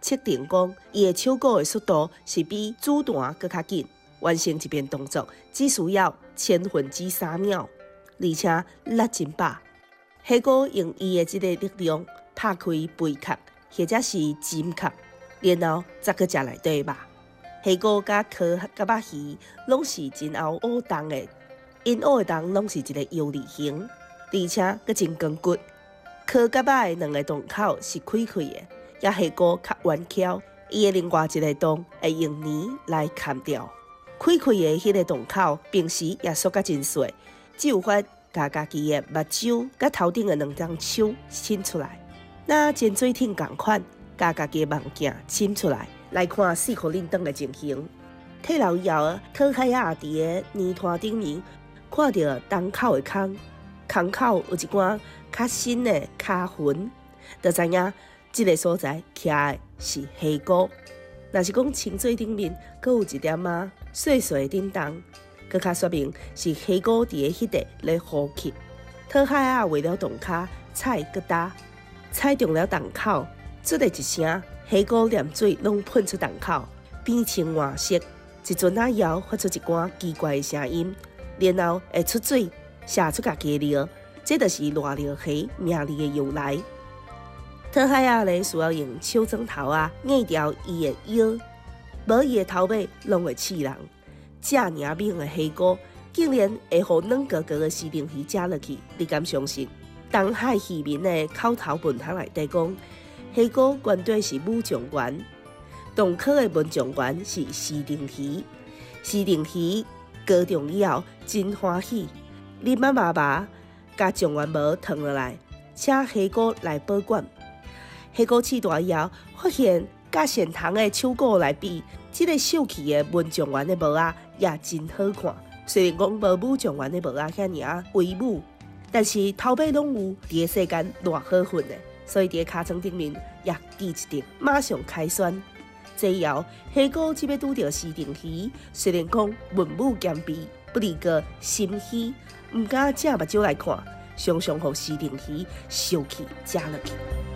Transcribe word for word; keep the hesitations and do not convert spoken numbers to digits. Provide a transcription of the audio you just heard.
测定讲，伊的手鼓的速度是比子弹搁较紧，完成一遍动作只需要千分之三秒，而且力真大。黑哥用伊的这个力量拍开贝壳或者是金壳，然后再搁食内底肉。黑哥甲壳甲肉鱼拢是真厚乌重的，因乌的重拢是一个 U 字形，而且搁真光骨。壳甲肉的两个洞口是开开的，也黑哥较弯翘，伊的另外一个洞会用泥来砍掉。开开的迄个洞口平时也缩甲真细，只有法甲家己的目睭甲头顶的两张手伸出来，那尖嘴挺共款，甲家己的目镜伸出来，来看四颗恁灯的情形。退牢以后，讨海仔伫个泥滩顶面看到洞口的空，空口有一寡较深的卡痕，就知影这个所在徛的是黑锅。若是讲清水顶面，阁有一点仔细细的叮当，阁较说明是黑锅伫个迄块咧呼吸。讨海仔为了洞骹踩搁打，踩中了洞口，出了一声，黑锅连水拢喷出洞口，变成换色。一阵仔以后，发出一寡奇怪的声音，然后会出水，射出家己的尿，这就是赖尿虾名字的由来。讨海仔咧需要用手指头啊硬掉伊的腰，无伊的头尾拢会刺人。这尔猛的黑锅，竟然会互软哥哥的西丁鱼食落去，你敢相信？东海渔民的口头文章内底讲，黑锅原底是武状元，洞口的文状元是西丁鱼。西丁鱼高中以后真欢喜，你妈妈妈甲状元毛烫落来，请黑锅来保管。黑锅饲大以后，发现甲现行的手鼓来比，这个秀气的文状元的毛仔也真好看。虽然讲无武状元的毛仔遐尔威武，但是头尾拢有伫个世间偌好混的，所以伫个尻川顶面也记一滴，马上开选。这以后，黑锅只要拄到西丁鱼，虽然讲文武兼备，不离个心虚，毋敢正目睭来看，常常互西丁鱼烧起食落去。